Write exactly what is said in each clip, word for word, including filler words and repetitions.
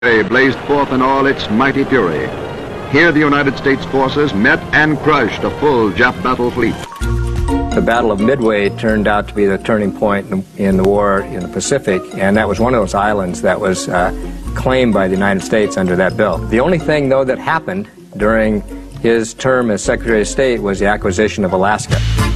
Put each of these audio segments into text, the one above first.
blazed forth in all its mighty fury. Here the United States forces met and crushed a full Jap battle fleet. The Battle of Midway turned out to be the turning point in, in the war in the Pacific, and that was one of those islands that was uh, claimed by the United States under that bill. The only thing, though, that happened during his term as Secretary of State was the acquisition of Alaska.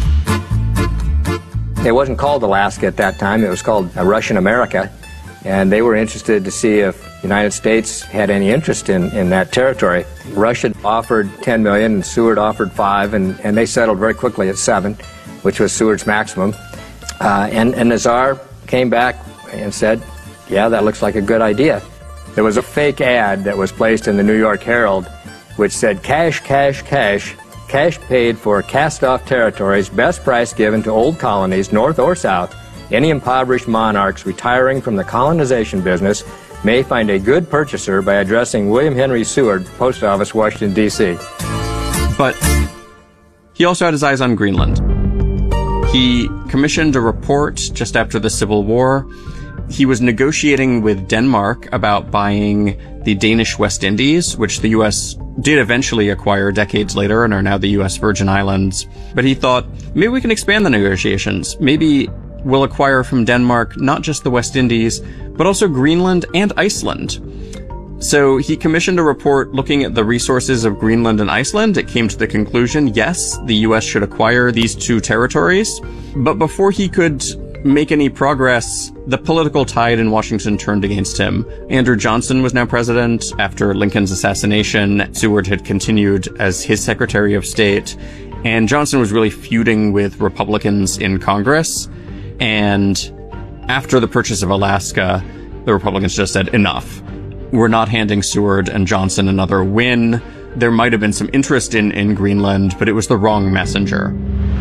It wasn't called Alaska at that time. It was called uh, Russian America, and they were interested to see if the United States had any interest in, in that territory. Russia offered ten million dollars and Seward offered five, and, and they settled very quickly at seven, which was Seward's maximum. Uh, and, and the Tsar came back and said, yeah, that looks like a good idea. There was a fake ad that was placed in the New York Herald which said, cash, cash, cash, cash paid for cast-off territories, best price given to old colonies, north or south. Any impoverished monarchs retiring from the colonization business may find a good purchaser by addressing William Henry Seward, Post Office, Washington, D C But he also had his eyes on Greenland. He commissioned a report just after the Civil War. He was negotiating with Denmark about buying the Danish West Indies, which the U S did eventually acquire decades later and are now the U S Virgin Islands. But he thought, maybe we can expand the negotiations. Maybe we'll acquire from Denmark not just the West Indies, but also Greenland and Iceland. So he commissioned a report looking at the resources of Greenland and Iceland. It came to the conclusion, yes, the U S should acquire these two territories. But before he could make any progress, the political tide in Washington turned against him. Andrew Johnson was now president. After Lincoln's assassination, Seward had continued as his Secretary of State, and Johnson was really feuding with Republicans in Congress. And after the purchase of Alaska, the Republicans just said, enough. We're not handing Seward and Johnson another win. There might have been some interest in, in Greenland, but it was the wrong messenger.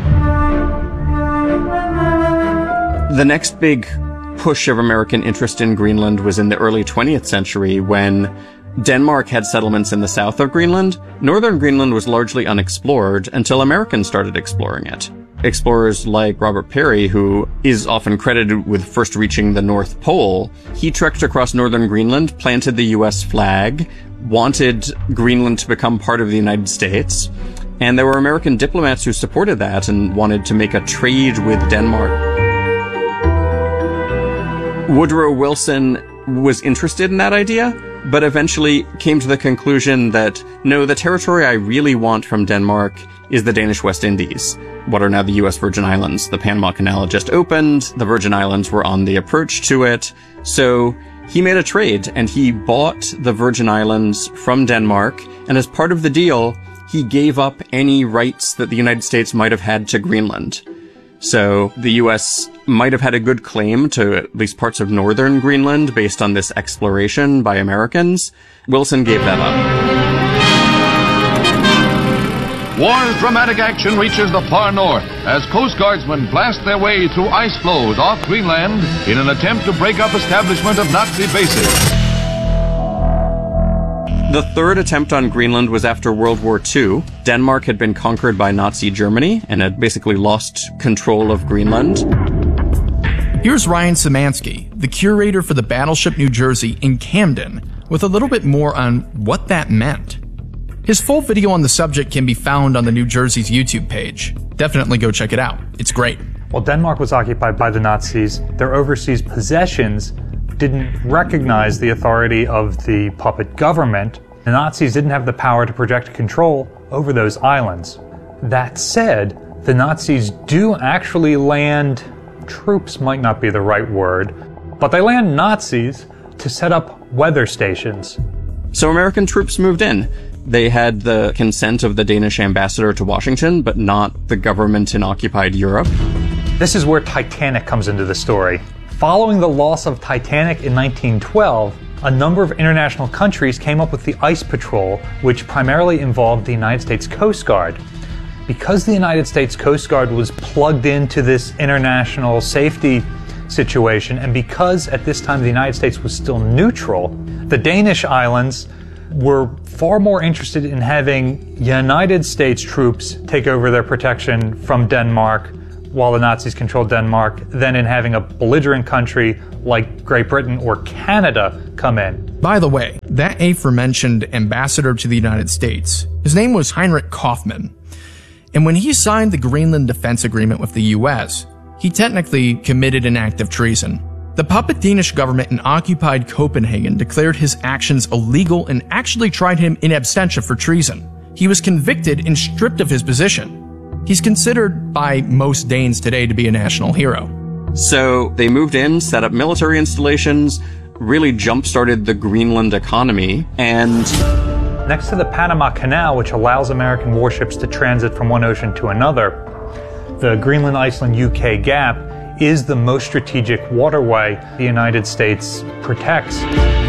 The next big push of American interest in Greenland was in the early twentieth century when Denmark had settlements in the south of Greenland. Northern Greenland was largely unexplored until Americans started exploring it. Explorers like Robert Peary, who is often credited with first reaching the North Pole, he trekked across northern Greenland, planted the U S flag, wanted Greenland to become part of the United States, and there were American diplomats who supported that and wanted to make a trade with Denmark. Woodrow Wilson was interested in that idea, but eventually came to the conclusion that, no, the territory I really want from Denmark is the Danish West Indies, what are now the U S Virgin Islands. The Panama Canal had just opened, the Virgin Islands were on the approach to it, so he made a trade, and he bought the Virgin Islands from Denmark, and as part of the deal, he gave up any rights that the United States might have had to Greenland. So the U S might have had a good claim to at least parts of northern Greenland based on this exploration by Americans. Wilson gave that up. War's dramatic action reaches the far north as Coast Guardsmen blast their way through ice floes off Greenland in an attempt to break up establishment of Nazi bases. The third attempt on Greenland was after World War Two. Denmark had been conquered by Nazi Germany and had basically lost control of Greenland. Here's Ryan Szymanski, the curator for the Battleship New Jersey in Camden, with a little bit more on what that meant. His full video on the subject can be found on the New Jersey's YouTube page. Definitely go check it out. It's great. While Denmark was occupied by the Nazis, their overseas possessions didn't recognize the authority of the puppet government. The Nazis didn't have the power to project control over those islands. That said, the Nazis do actually land, troops might not be the right word, but they land Nazis to set up weather stations. So American troops moved in. They had the consent of the Danish ambassador to Washington, but not the government in occupied Europe. This is where Titanic comes into the story. Following the loss of Titanic in nineteen twelve, a number of international countries came up with the Ice Patrol, which primarily involved the United States Coast Guard. Because the United States Coast Guard was plugged into this international safety situation, and because at this time the United States was still neutral, the Danish islands were far more interested in having United States troops take over their protection from Denmark while the Nazis controlled Denmark than in having a belligerent country like Great Britain or Canada come in. By the way, that aforementioned ambassador to the United States, his name was Heinrich Kaufmann. And when he signed the Greenland Defense Agreement with the U S, he technically committed an act of treason. The puppet Danish government in occupied Copenhagen declared his actions illegal and actually tried him in absentia for treason. He was convicted and stripped of his position. He's considered by most Danes today to be a national hero. So they moved in, set up military installations, really jump-started the Greenland economy, and next to the Panama Canal, which allows American warships to transit from one ocean to another, the Greenland-Iceland-U K gap is the most strategic waterway the United States protects.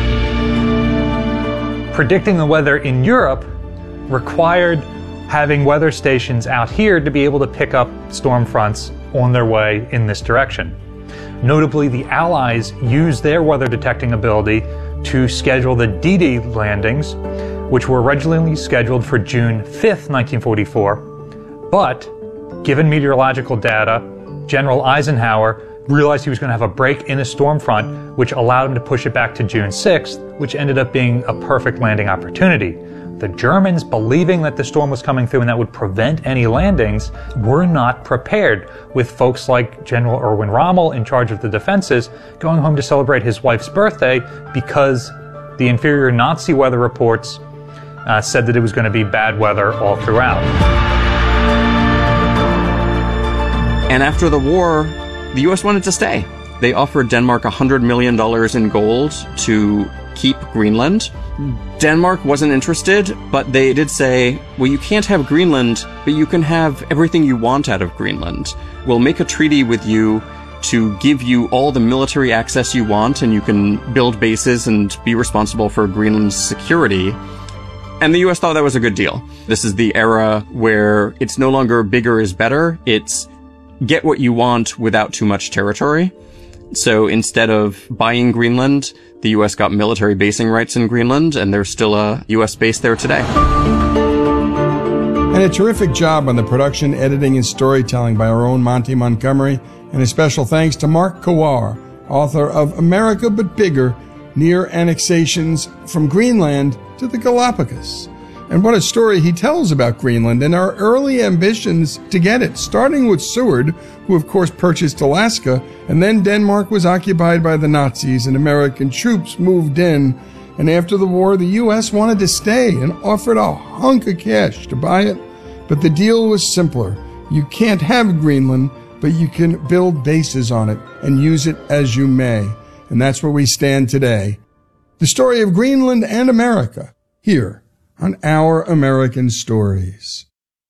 Predicting the weather in Europe required having weather stations out here to be able to pick up storm fronts on their way in this direction. Notably, the Allies used their weather detecting ability to schedule the D-Day landings, which were originally scheduled for June fifth, nineteen forty-four, but given meteorological data, General Eisenhower realized he was going to have a break in a storm front, which allowed him to push it back to June sixth, which ended up being a perfect landing opportunity. The Germans, believing that the storm was coming through and that would prevent any landings, were not prepared, with folks like General Erwin Rommel in charge of the defenses going home to celebrate his wife's birthday because the inferior Nazi weather reports uh, said that it was going to be bad weather all throughout. And after the war, the U S wanted to stay. They offered Denmark one hundred million dollars in gold to keep Greenland. Denmark wasn't interested, but they did say, well, you can't have Greenland, but you can have everything you want out of Greenland. We'll make a treaty with you to give you all the military access you want, and you can build bases and be responsible for Greenland's security. And the U S thought that was a good deal. This is the era where it's no longer bigger is better. It's get what you want without too much territory. So instead of buying Greenland, the U S got military basing rights in Greenland, and there's still a U S base there today. And a terrific job on the production, editing, and storytelling by our own Monty Montgomery. And a special thanks to Mark Kowar, author of America But Bigger, Near Annexations from Greenland to the Galapagos. And what a story he tells about Greenland and our early ambitions to get it, starting with Seward, who of course purchased Alaska, and then Denmark was occupied by the Nazis and American troops moved in. And after the war, the U S wanted to stay and offered a hunk of cash to buy it. But the deal was simpler. You can't have Greenland, but you can build bases on it and use it as you may. And that's where we stand today. The story of Greenland and America, here on Our American Stories.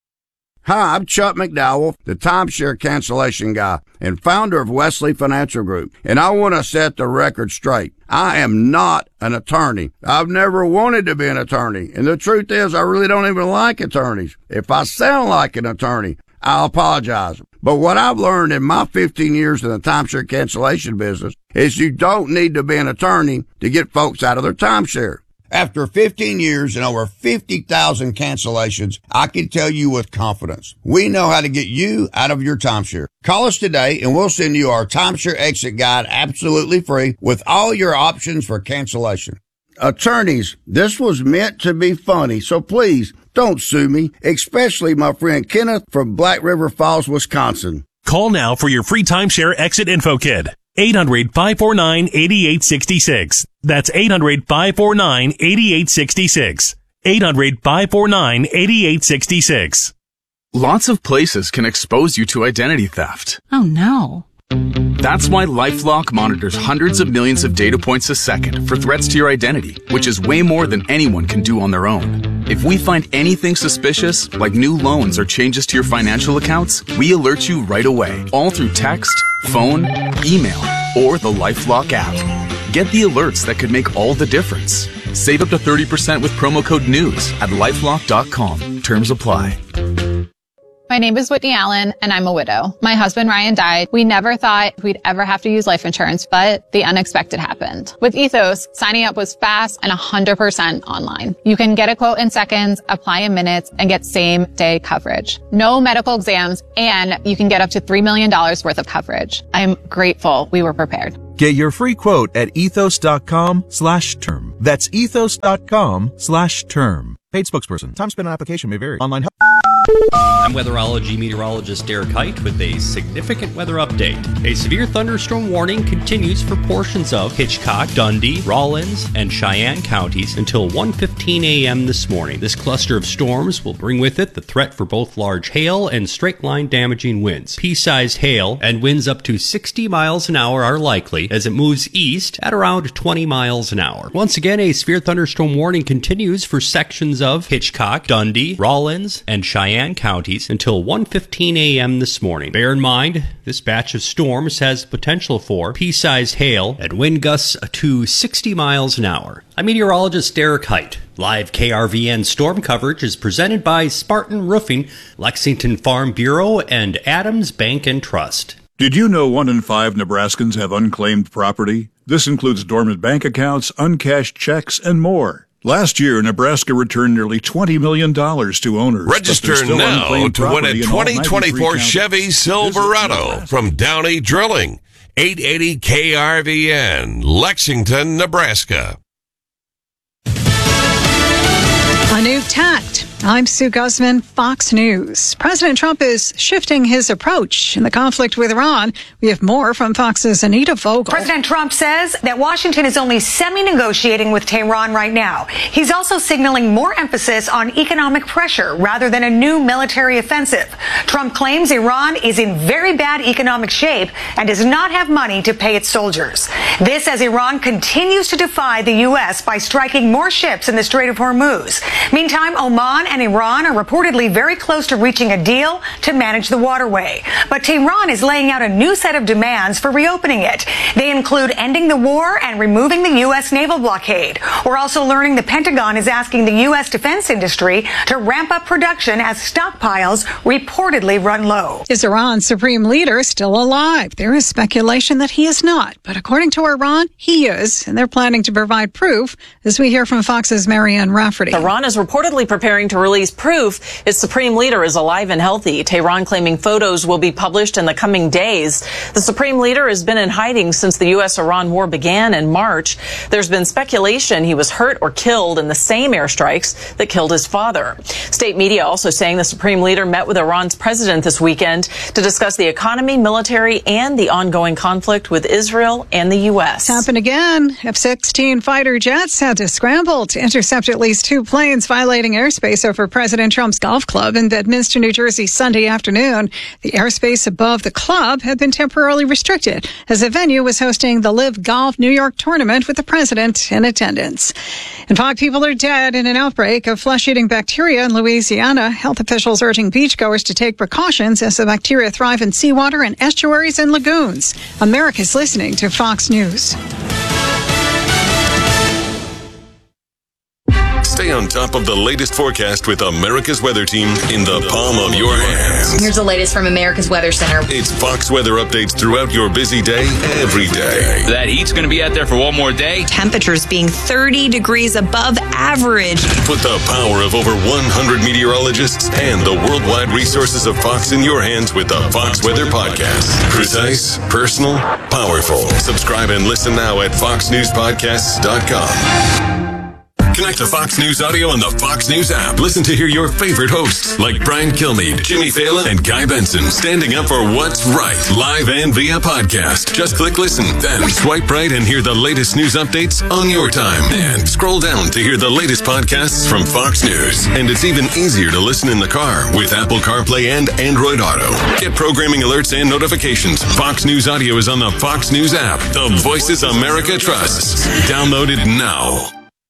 Hi, I'm Chuck McDowell, the timeshare cancellation guy and founder of Wesley Financial Group. And I want to set the record straight. I am not an attorney. I've never wanted to be an attorney. And the truth is, I really don't even like attorneys. If I sound like an attorney, I'll apologize. But what I've learned in my fifteen years in the timeshare cancellation business is you don't need to be an attorney to get folks out of their timeshare. After fifteen years and over fifty thousand cancellations, I can tell you with confidence, we know how to get you out of your timeshare. Call us today and we'll send you our timeshare exit guide absolutely free with all your options for cancellation. Attorneys, this was meant to be funny, so please don't sue me, especially my friend Kenneth from Black River Falls, Wisconsin. Call now for your free timeshare exit info kit. eight hundred, five four nine, eight eight six six. That's eight hundred, five four nine, eight eight six six. eight hundred, five four nine, eight eight six six. Lots of places can expose you to identity theft. Oh no. That's why LifeLock monitors hundreds of millions of data points a second for threats to your identity, which is way more than anyone can do on their own. If we find anything suspicious, like new loans or changes to your financial accounts, we alert you right away, all through text, phone, email, or the LifeLock app. Get the alerts that could make all the difference. Save up to thirty percent with promo code NEWS at lifelock dot com. Terms apply. My name is Whitney Allen, and I'm a widow. My husband, Ryan, died. We never thought we'd ever have to use life insurance, but the unexpected happened. With Ethos, signing up was fast and one hundred percent online. You can get a quote in seconds, apply in minutes, and get same-day coverage. No medical exams, and you can get up to three million dollars worth of coverage. I'm grateful we were prepared. Get your free quote at ethos.com slash term. That's ethos.com slash term. Paid spokesperson. Time spent on application may vary. Online help. I'm weatherology meteorologist Derek Height with a significant weather update. A severe thunderstorm warning continues for portions of Hitchcock, Dundee, Rawlins, and Cheyenne counties until one fifteen a.m. this morning. This cluster of storms will bring with it the threat for both large hail and straight-line damaging winds. Pea-sized hail and winds up to sixty miles an hour are likely as it moves east at around twenty miles an hour. Once again, a severe thunderstorm warning continues for sections of Hitchcock, Dundee, Rawlins, and Cheyenne counties until one fifteen a.m. this morning. Bear in mind, this batch of storms has potential for pea-sized hail and wind gusts to sixty miles an hour. I'm meteorologist Derek Height. Live K R V N storm coverage is presented by Spartan Roofing, Lexington Farm Bureau, and Adams Bank and Trust. Did you know one in five Nebraskans have unclaimed property? This includes dormant bank accounts, uncashed checks, and more. Last year, Nebraska returned nearly twenty million dollars to owners. Register now to win a twenty twenty-four Chevy Silverado from Downey Drilling. eight eighty K R V N, Lexington, Nebraska. A new tact. I'm Sue Guzman, Fox News. President Trump is shifting his approach in the conflict with Iran. We have more from Fox's Anita Vogel. President Trump says that Washington is only semi-negotiating with Tehran right now. He's also signaling more emphasis on economic pressure rather than a new military offensive. Trump claims Iran is in very bad economic shape and does not have money to pay its soldiers. This as Iran continues to defy the U S by striking more ships in the Strait of Hormuz. Meantime, Oman and Iran are reportedly very close to reaching a deal to manage the waterway. But Tehran is laying out a new set of demands for reopening it. They include ending the war and removing the U S naval blockade. We're also learning the Pentagon is asking the U S defense industry to ramp up production as stockpiles reportedly run low. Is Iran's supreme leader still alive? There is speculation that he is not. But according to Iran, he is. And they're planning to provide proof, as we hear from Fox's Marianne Rafferty. Iran is reportedly preparing to release proof its supreme leader is alive and healthy. Tehran claiming photos will be published in the coming days. The supreme leader has been in hiding since the U S Iran war began in March. There's been speculation he was hurt or killed in the same airstrikes that killed his father. State media also saying the supreme leader met with Iran's president this weekend to discuss the economy, military, and the ongoing conflict with Israel and the U S. Happened again. F sixteen fighter jets had to scramble to intercept at least two planes violating airspace over President Trump's golf club in Bedminster, New Jersey, Sunday afternoon. The airspace above the club had been temporarily restricted as the venue was hosting the Live Golf New York tournament with the president in attendance. And five people are dead in an outbreak of flesh-eating bacteria in Louisiana. Health officials urging beachgoers to take precautions as the bacteria thrive in seawater and estuaries and lagoons. America's listening to Fox News. Stay on top of the latest forecast with America's Weather Team in the palm of your hands. Here's the latest from America's Weather Center. It's Fox weather updates throughout your busy day, every day. That heat's going to be out there for one more day. Temperatures being thirty degrees above average. Put the power of over one hundred meteorologists and the worldwide resources of Fox in your hands with the Fox Weather Podcast. Precise, personal, powerful. Subscribe and listen now at fox news podcasts dot com. Connect to Fox News Audio on the Fox News app. Listen to hear your favorite hosts like Brian Kilmeade, Jimmy Fallon, and Guy Benson standing up for what's right, live and via podcast. Just click listen, then swipe right and hear the latest news updates on your time. And scroll down to hear the latest podcasts from Fox News. And it's even easier to listen in the car with Apple CarPlay and Android Auto. Get programming alerts and notifications. Fox News Audio is on the Fox News app. The voices America trusts. Download it now.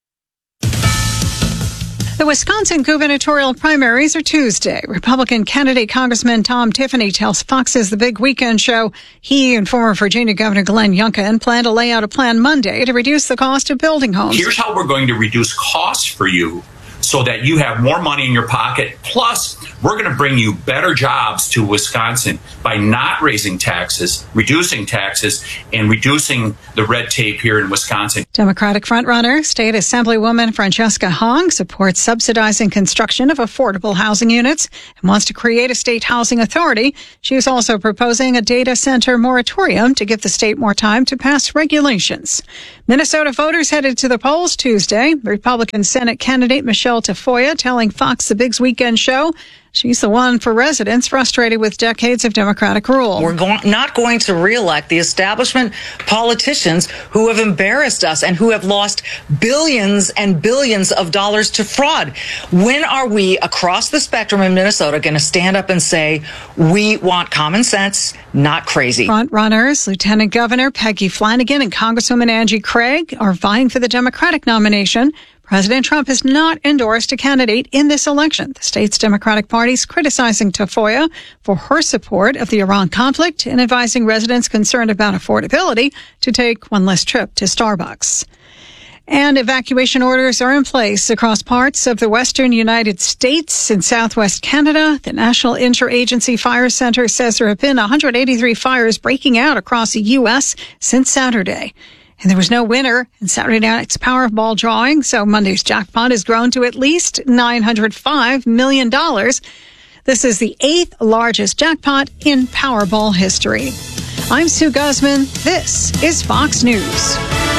The Wisconsin gubernatorial primaries are Tuesday. Republican candidate Congressman Tom Tiffany tells Fox's The Big Weekend Show he and former Virginia Governor Glenn Youngkin plan to lay out a plan Monday to reduce the cost of building homes. Here's how we're going to reduce costs for you. so that you have more money in your pocket. Plus, we're going to bring you better jobs to Wisconsin by not raising taxes, reducing taxes, and reducing the red tape here in Wisconsin. Democratic frontrunner, State Assemblywoman Francesca Hong supports subsidizing construction of affordable housing units and wants to create a state housing authority. She is also proposing a data center moratorium to give the state more time to pass regulations. Minnesota voters headed to the polls Tuesday. Republican Senate candidate Michelle Tafoya telling Fox the Biggs Weekend Show she's the one for residents frustrated with decades of Democratic rule. We're go- not going to reelect the establishment politicians who have embarrassed us and who have lost billions and billions of dollars to fraud. When are we across the spectrum in Minnesota going to stand up and say, we want common sense, not crazy? Front runners, Lieutenant Governor Peggy Flanagan and Congresswoman Angie Craig are vying for the Democratic nomination. President Trump has not endorsed a candidate in this election. The state's Democratic Party is criticizing Tafoya for her support of the Iran conflict and advising residents concerned about affordability to take one less trip to Starbucks. And evacuation orders are in place across parts of the western United States and southwest Canada. The National Interagency Fire Center says there have been one hundred eighty-three fires breaking out across the U S since Saturday. And there was no winner in Saturday night's Powerball drawing, so Monday's jackpot has grown to at least nine hundred five million dollars. This is the eighth largest jackpot in Powerball history. I'm Sue Guzman. This is Fox News.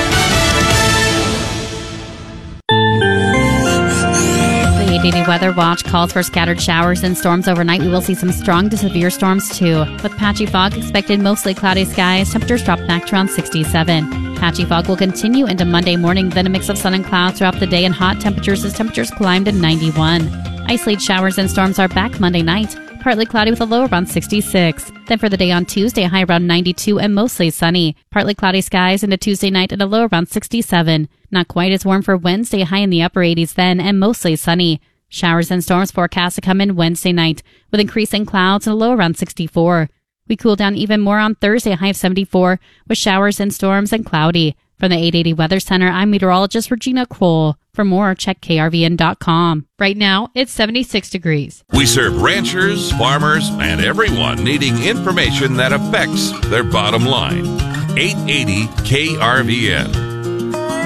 The eight eighty Weather Watch calls for scattered showers and storms overnight. We will see some strong to severe storms, too. With patchy fog expected, mostly cloudy skies, temperatures drop back to around sixty-seven. Patchy fog will continue into Monday morning, then a mix of sun and clouds throughout the day and hot temperatures as temperatures climb to ninety-one. Isolated showers and storms are back Monday night. Partly cloudy with a low around sixty-six. Then for the day on Tuesday, a high around ninety-two and mostly sunny. Partly cloudy skies into Tuesday night and a low around sixty-seven. Not quite as warm for Wednesday, high in the upper eighties then and mostly sunny. Showers and storms forecast to come in Wednesday night with increasing clouds and a low around sixty-four. We cool down even more on Thursday, a high of seventy-four with showers and storms and cloudy. From the eight eighty Weather Center, I'm meteorologist Regina Kroll. For more, check K R V N dot com. Right now, it's seventy-six degrees. We serve ranchers, farmers, and everyone needing information that affects their bottom line. eight eighty K R V N.